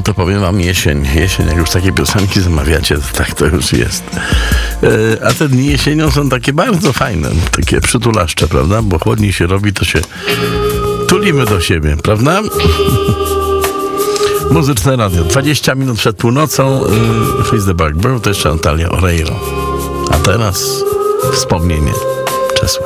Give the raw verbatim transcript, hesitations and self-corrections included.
to powiem wam jesień. Jesień, jak już takie piosenki zamawiacie, to tak to już jest. E, a te dni jesienią są takie bardzo fajne, takie przytulaszcze, prawda? Bo chłodniej się robi, to się tulimy do siebie, prawda? Muzyczne radio. dwadzieścia minut przed północą. Yy, Face the Blackbird, to jeszcze Natalia Oreiro. A teraz wspomnienie.